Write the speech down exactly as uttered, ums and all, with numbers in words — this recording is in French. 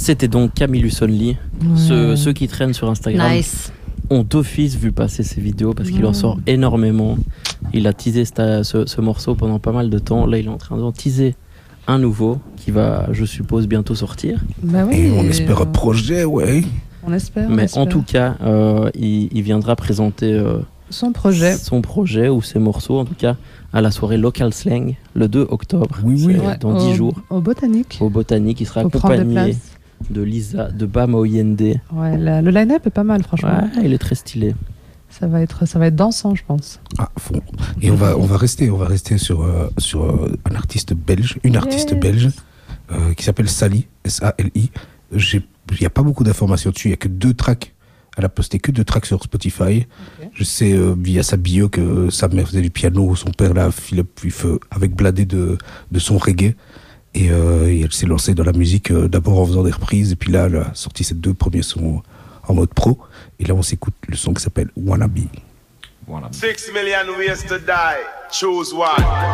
C'était donc Camillus Only. Ouais. Ceux, ceux qui traînent sur Instagram Nice. ont d'office vu passer ses vidéos parce qu'il Ouais. en sort énormément. Il a teasé ce, ce, ce morceau pendant pas mal de temps. Là, il est en train d'en teaser un nouveau qui va, je suppose, bientôt sortir. Bah oui, Et on espère un euh, projet, ouais. On espère. on Mais espère. en tout cas, euh, il, il viendra présenter euh, Son projet. son projet ou ses morceaux, en tout cas, à la soirée Local Slang le deux octobre. Oui, oui. C'est Ouais, dans au, dix jours. Au Botanique. Au Botanique, il sera Faut prendre des accompagné places. de Lisa, de Bam Oyende. Ouais, la- le line-up est pas mal, franchement. Ouais, il est très stylé. Ça va être, ça va être dansant, je pense. Ah, fond. Et on va, on va rester, on va rester sur, euh, sur euh, un artiste belge, une artiste Yes. belge euh, qui s'appelle Sally, S A L I. J'ai- Il n'y a pas beaucoup d'informations dessus. Il n'y a que deux tracks. Elle a posté que deux tracks sur Spotify. Ok. Je sais euh, via sa bio que sa mère faisait du piano, son père l'a filé puis feu avec bladé de, de son reggae. Et, euh, et elle s'est lancée dans la musique euh, d'abord en faisant des reprises. Et puis là, elle a sorti ses deux premiers sons en mode pro. Et là, on s'écoute le son qui s'appelle Wannabe. Six million ways to die. Choose one.